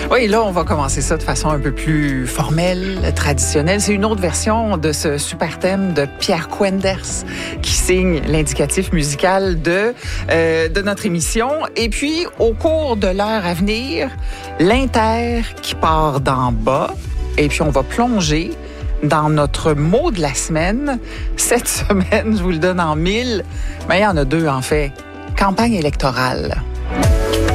Oui, là, on va commencer ça de façon un peu plus formelle, traditionnelle. C'est une autre version de ce super thème de Pierre Quenders qui signe l'indicatif musical de notre émission. Et puis, au cours de l'heure à venir, l'Inter qui part d'en bas. Et puis, on va plonger dans notre mot de la semaine. Cette semaine, je vous le donne en 1000, mais il y en a deux, en fait. Campagne électorale.